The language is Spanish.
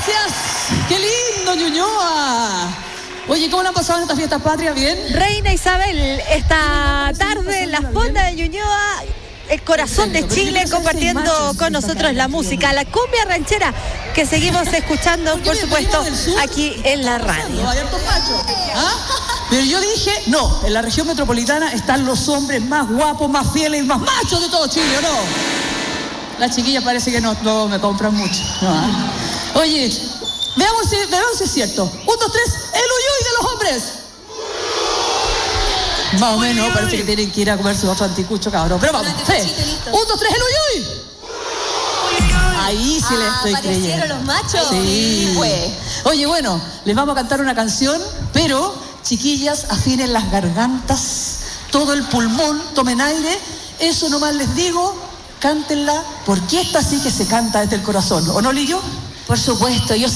Gracias. Qué lindo, Ñuñoa. Oye, ¿cómo le han pasado en estas fiestas patrias? ¿Bien? Reina Isabel, esta tarde en la fonda de Ñuñoa, el corazón de Chile, compartiendo con nosotros la música, la cumbia ranchera que seguimos escuchando, por supuesto, aquí en la radio. Pero yo dije, no, en la región metropolitana están los hombres más guapos, más fieles y más machos de todo Chile, ¿o no? Las chiquillas parece que no me compran mucho. No. Oye, veamos si es cierto. 1, 2, 3, el uyuy de los hombres. Más o menos, parece que tienen que ir a comerse otro anticucho, cabrón. Pero vamos, 1, 2, 3, el uyuy. Ahí sí le estoy creyendo. ¿Aparecieron los machos? Sí. Pues. Oye, bueno, les vamos a cantar una canción, pero, chiquillas, afinen las gargantas, todo el pulmón, tomen aire. Eso nomás les digo, cántenla, porque esta sí que se canta desde el corazón. ¿O no, Lillo? Por supuesto, yo